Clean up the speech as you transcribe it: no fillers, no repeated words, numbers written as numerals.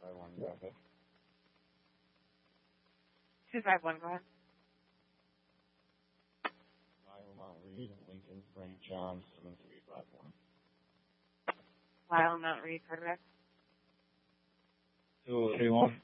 251, go ahead. 251, go ahead. Lyle Mount Reed, Lincoln, Frank John, 7351. Lyle Mount Reed, Carteret. 281.